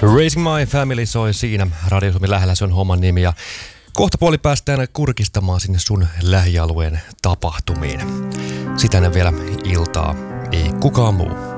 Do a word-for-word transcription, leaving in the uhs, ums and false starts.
Raising My Family soi siinä. Radio Suomi lähellä, se on homman nimi. Ja kohta puoli päästään kurkistamaan sinne sun lähialueen tapahtumiin. Sitä ennen vielä iltaa, ei kukaan muu.